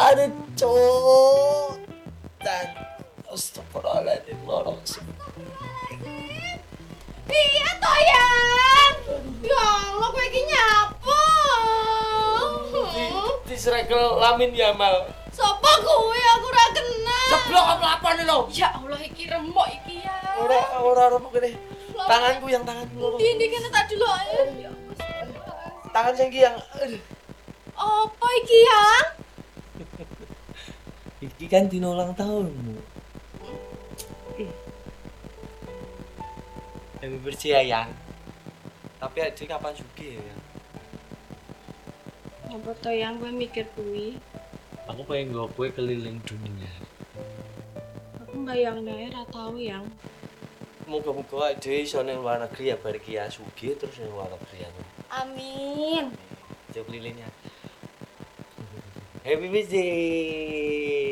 Ada cok. Dan astagfirullahaladzim lorong sih. Iya toh yang. Ya Allah kowe iki nyapa? Disrekel lamin ya mal. Sopo kowe aku ora kenal. Ceblok apa nih lo? Ya Allah iki remuk iki ya. Ora remuk gini. Tanganku yang tanganku loro. Ini kene tak dulu. Ya Tangan yang yang. apa iki yang? Iki kan dino ulang tahunmu. Yang bersih ya. Tapi adik kapan juga ya? Apa toh yang gue mikir kuwi? Aku pengen gue kue keliling dunia. Aku bayangnya ora tau yang. Moga-moga adik iso ning luar negeri ya bar iki ya sugih terus ning luar negeri ya. Amin. Coba kelilingnya. Happy birthday.